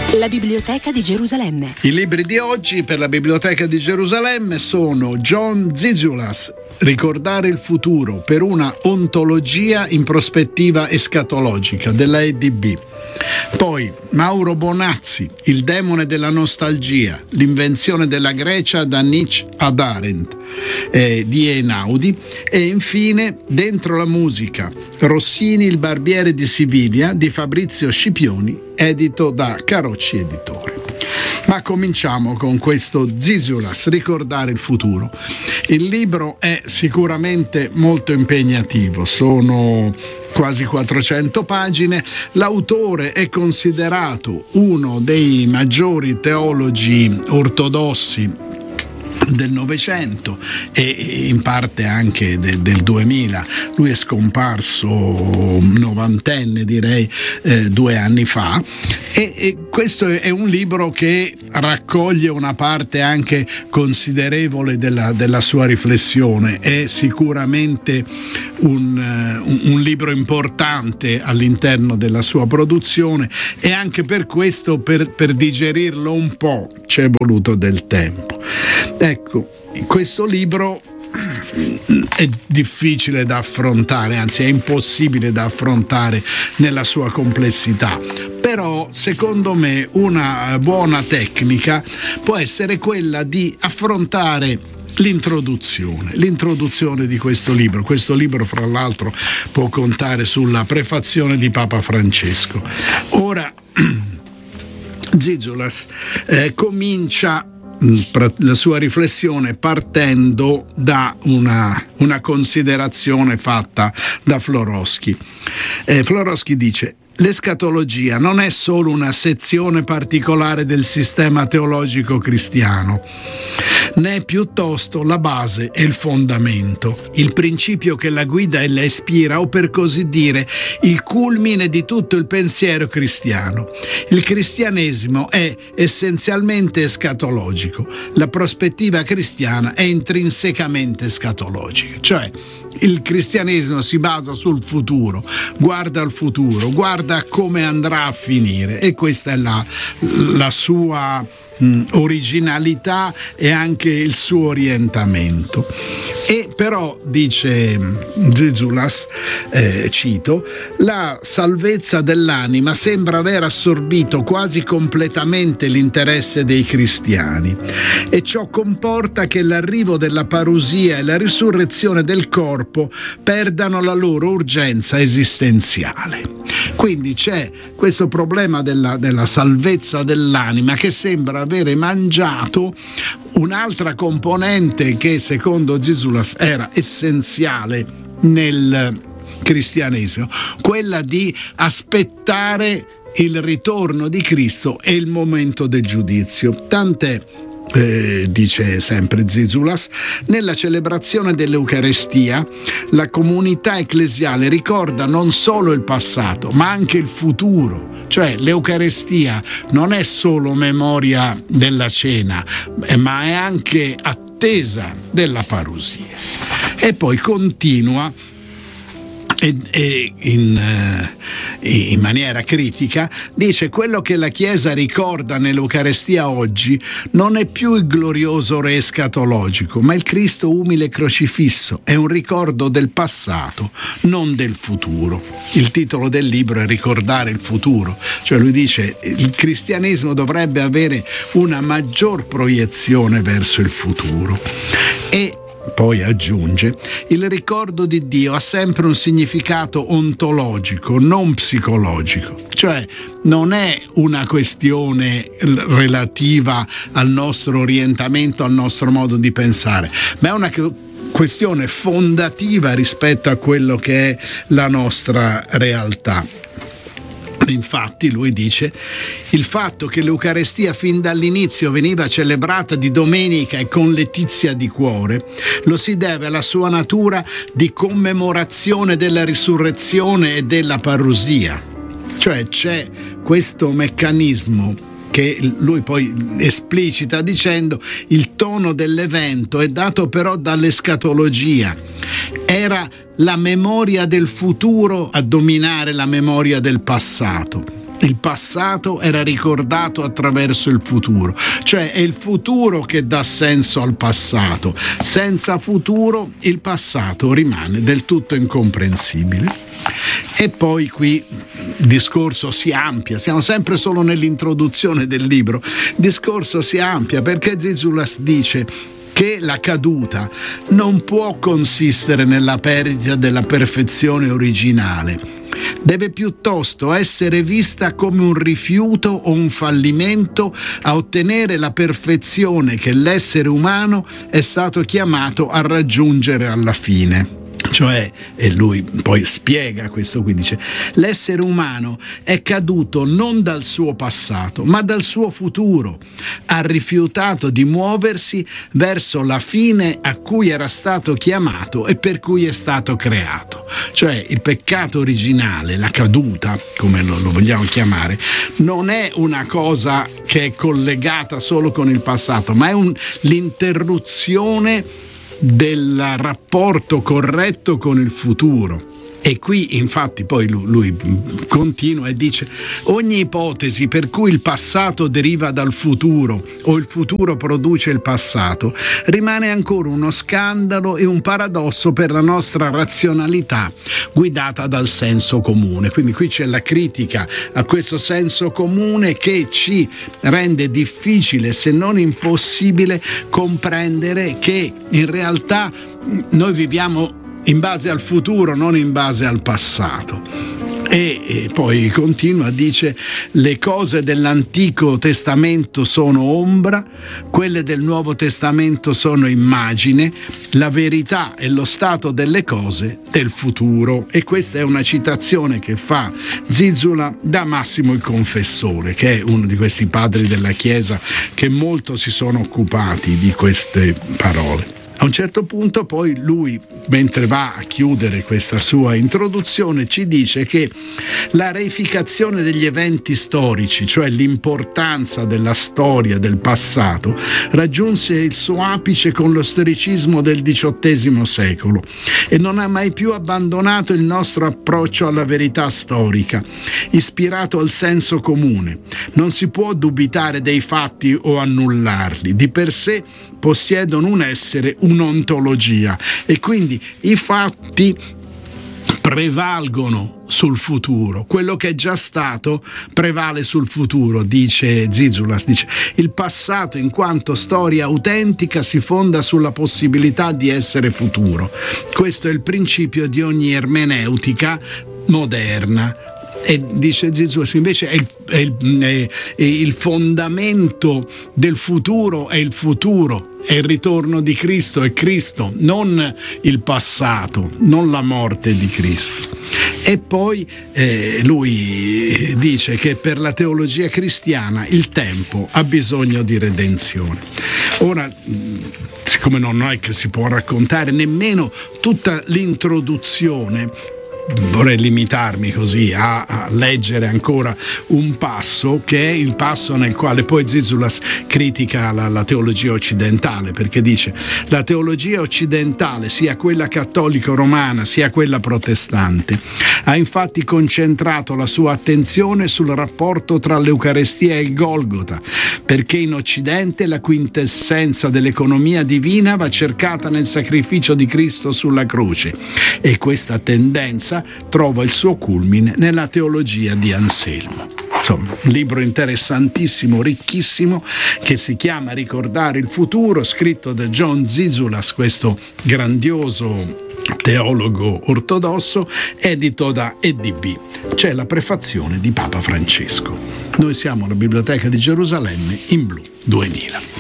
La Biblioteca di Gerusalemme. I libri di oggi per la Biblioteca di Gerusalemme sono John Zizioulas, Ricordare il futuro, per una ontologia in prospettiva escatologica, della EDB. Poi Mauro Bonazzi, Il demone della nostalgia, l'invenzione della Grecia da Nietzsche ad Arendt, di Einaudi. E infine Dentro la musica, Rossini, il barbiere di Siviglia, di Fabrizio Scipioni, edito da Carocci Editore. Ma cominciamo con questo Zizioulas, Ricordare il futuro. Il libro è sicuramente molto impegnativo, sono quasi 400 pagine. L'autore è considerato uno dei maggiori teologi ortodossi del Novecento e in parte anche del 2000. Lui è scomparso novantenne, direi, 2 anni fa, e questo è un libro che raccoglie una parte anche considerevole della sua riflessione. È sicuramente un libro importante all'interno della sua produzione, e anche per questo, per digerirlo un po', ci è voluto del tempo. Ecco, questo libro è difficile da affrontare, anzi è impossibile da affrontare nella sua complessità. Però secondo me una buona tecnica può essere quella di affrontare l'introduzione di questo libro. Questo libro, fra l'altro, può contare sulla prefazione di Papa Francesco. Ora Zizioulas comincia la sua riflessione partendo da una considerazione fatta da Florovsky. Florovsky dice: l'escatologia non è solo una sezione particolare del sistema teologico cristiano, ne è piuttosto la base e il fondamento, il principio che la guida e la ispira, o per così dire il culmine di tutto il pensiero cristiano. Il cristianesimo è essenzialmente escatologico, la prospettiva cristiana è intrinsecamente escatologica, cioè il cristianesimo si basa sul futuro, guarda al futuro, guarda a come andrà a finire, e questa è la sua originalità e anche il suo orientamento. E però, dice Zizioulas, cito: la salvezza dell'anima sembra aver assorbito quasi completamente l'interesse dei cristiani, e ciò comporta che l'arrivo della parusia e la risurrezione del corpo perdano la loro urgenza esistenziale. Quindi c'è questo problema della salvezza dell'anima, che sembra avere mangiato un'altra componente che secondo Zizioulas era essenziale nel cristianesimo, quella di aspettare il ritorno di Cristo e il momento del giudizio. Tant'è, dice sempre Zizioulas, nella celebrazione dell'Eucarestia la comunità ecclesiale ricorda non solo il passato ma anche il futuro, cioè l'Eucarestia non è solo memoria della cena, ma è anche attesa della parusia. E poi continua in maniera critica, dice: quello che la Chiesa ricorda nell'Eucarestia oggi non è più il glorioso re escatologico, ma il Cristo umile crocifisso. È un ricordo del passato, non del futuro. Il titolo del libro è Ricordare il futuro, cioè lui dice il cristianesimo dovrebbe avere una maggior proiezione verso il futuro. E poi aggiunge: il ricordo di Dio ha sempre un significato ontologico, non psicologico, cioè non è una questione relativa al nostro orientamento, al nostro modo di pensare, ma è una questione fondativa rispetto a quello che è la nostra realtà. Infatti lui dice: il fatto che l'Eucarestia fin dall'inizio veniva celebrata di domenica e con letizia di cuore lo si deve alla sua natura di commemorazione della risurrezione e della parusia. Cioè c'è questo meccanismo che lui poi esplicita dicendo: il tono dell'evento è dato però dall'escatologia, era la memoria del futuro a dominare la memoria del passato. il passato era ricordato attraverso il futuro, cioè è il futuro che dà senso al passato. Senza futuro il passato rimane del tutto incomprensibile. E poi qui il discorso si amplia, siamo sempre solo nell'introduzione del libro, il discorso si amplia perché Zizulas dice che la caduta non può consistere nella perdita della perfezione originale, deve piuttosto essere vista come un rifiuto o un fallimento a ottenere la perfezione che l'essere umano è stato chiamato a raggiungere alla fine. Cioè, e lui poi spiega questo qui, dice: l'essere umano è caduto non dal suo passato ma dal suo futuro, ha rifiutato di muoversi verso la fine a cui era stato chiamato e per cui è stato creato. Cioè il peccato originale, la caduta come lo vogliamo chiamare, non è una cosa che è collegata solo con il passato, ma è l'interruzione del rapporto corretto con il futuro. E qui infatti poi lui continua e dice: ogni ipotesi per cui il passato deriva dal futuro o il futuro produce il passato rimane ancora uno scandalo e un paradosso per la nostra razionalità guidata dal senso comune. Quindi qui c'è la critica a questo senso comune che ci rende difficile, se non impossibile, comprendere che in realtà noi viviamo in base al futuro, non in base al passato. E poi continua, dice: le cose dell'Antico Testamento sono ombra, quelle del Nuovo Testamento sono immagine, la verità è lo stato delle cose del futuro. E questa è una citazione che fa Zizula da Massimo il Confessore, che è uno di questi padri della Chiesa che molto si sono occupati di queste parole. A un certo punto poi lui, mentre va a chiudere questa sua introduzione, ci dice che la reificazione degli eventi storici, cioè l'importanza della storia del passato, raggiunse il suo apice con lo storicismo del XVIII secolo e non ha mai più abbandonato il nostro approccio alla verità storica, ispirato al senso comune. Non si può dubitare dei fatti o annullarli, di per sé possiedono un essere, un'ontologia, e quindi i fatti prevalgono sul futuro, quello che è già stato prevale sul futuro, dice Zizulas. Dice: il passato in quanto storia autentica si fonda sulla possibilità di essere futuro. Questo è il principio di ogni ermeneutica moderna. E dice Zizulas invece è il fondamento del futuro, è il futuro, è il ritorno di Cristo, è Cristo, non il passato, non la morte di Cristo. E poi lui dice che per la teologia cristiana il tempo ha bisogno di redenzione. Ora, siccome non è che si può raccontare nemmeno tutta l'introduzione, vorrei limitarmi così a leggere ancora un passo, che è il passo nel quale poi Zizulas critica la teologia occidentale, perché dice: la teologia occidentale, sia quella cattolico-romana sia quella protestante, ha infatti concentrato la sua attenzione sul rapporto tra l'Eucarestia e il Golgota, perché in Occidente la quintessenza dell'economia divina va cercata nel sacrificio di Cristo sulla croce, e questa tendenza trova il suo culmine nella teologia di Anselmo. Insomma, un libro interessantissimo, ricchissimo, che si chiama Ricordare il futuro, scritto da John Zizulas, questo grandioso teologo ortodosso, edito da EDB. C'è la prefazione di Papa Francesco. Noi siamo alla Biblioteca di Gerusalemme in blu 2000.